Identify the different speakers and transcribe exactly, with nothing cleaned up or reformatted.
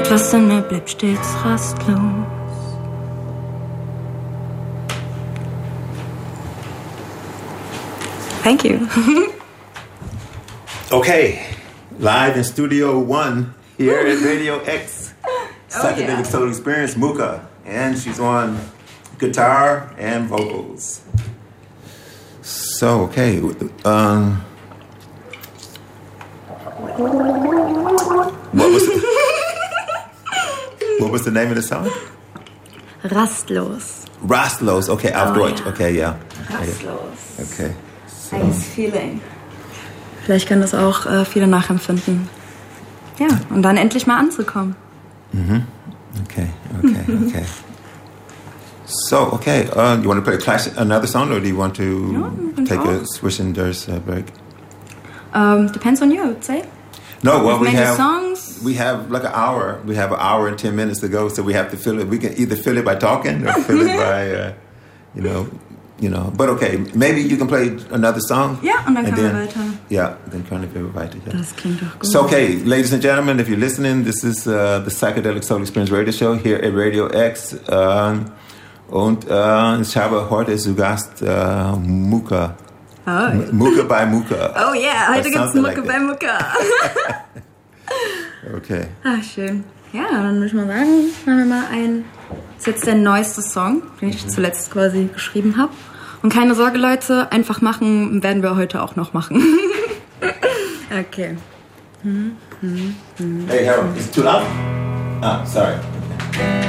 Speaker 1: Etwas in mir bleibt stets rastlos. Thank you.
Speaker 2: Okay, live in Studio One here at Radio X, Psychedelic
Speaker 1: oh, yeah.
Speaker 2: Soul Experience, Muka, and she's on guitar and vocals. So, okay, um, what was the, what was the name of the song?
Speaker 1: Rastlos.
Speaker 2: Rastlos, okay, auf
Speaker 1: oh,
Speaker 2: Deutsch,
Speaker 1: yeah.
Speaker 2: okay, ja.
Speaker 1: Rastlos.
Speaker 2: Okay. So.
Speaker 1: Nice feeling. Vielleicht können das auch äh, viele nachempfinden. Ja, und dann endlich mal anzukommen.
Speaker 2: Mhm. Okay, okay, okay. So, okay, uh, you want to play a classic, another song, or do you want to
Speaker 1: no,
Speaker 2: take
Speaker 1: auch.
Speaker 2: a Zwischendurch uh, break?
Speaker 1: Um, depends on you, I would say.
Speaker 2: No, well,
Speaker 1: We've
Speaker 2: we have
Speaker 1: songs.
Speaker 2: we have like an hour. We have an hour and ten minutes to go, so we have to fill it. We can either fill it by talking or fill it by, uh, you know, you know. But okay, maybe you can play another song.
Speaker 1: Ja, und dann können wir weiter.
Speaker 2: Yeah, then können wir weiter. Yeah.
Speaker 1: Das klingt doch gut.
Speaker 2: So, okay, ladies and gentlemen, if you're listening, this is uh, the Psychedelic Soul Experience Radio Show here at Radio X. Um, und uh, ich habe heute zu Gast uh, Muka.
Speaker 1: Oh.
Speaker 2: Muka by Muka.
Speaker 1: Oh yeah, heute gibt's Muka like by Muka.
Speaker 2: Okay.
Speaker 1: Ah, schön. Ja, dann würde ich mal sagen, machen wir mal ein. Das ist jetzt der neueste Song, den ich mhm. zuletzt quasi geschrieben habe. Und keine Sorge, Leute, einfach machen werden wir heute auch noch machen. Okay.
Speaker 2: Hey, Harold, is it too loud? Ah, sorry. Okay.